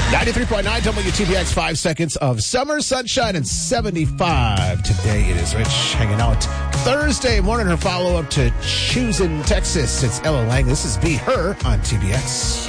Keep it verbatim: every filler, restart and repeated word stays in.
ninety-three point nine W T B X, five seconds of summer sunshine and seventy-five. Today it is Rich hanging out Thursday morning. Her follow-up to Choosing Texas. It's Ella Lang. This is Be Her on T B X.